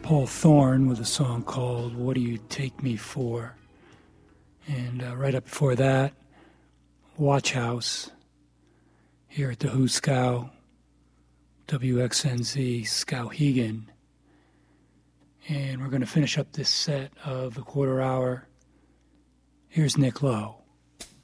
Paul Thorne with a song called What Do You Take Me For? And right up before that, Watch House here at the Hooskow, WXNZ Skowhegan. And we're going to finish up this set of the quarter hour. Here's Nick Lowe.